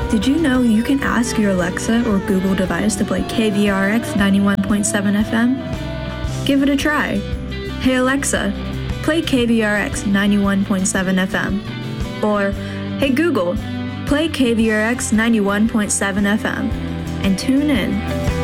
Did you know you can ask your Alexa or Google device to play KVRX 91.7 FM? Give it a try. Hey Alexa, play KVRX 91.7 FM. Or, hey Google, play KVRX 91.7 FM. And tune in.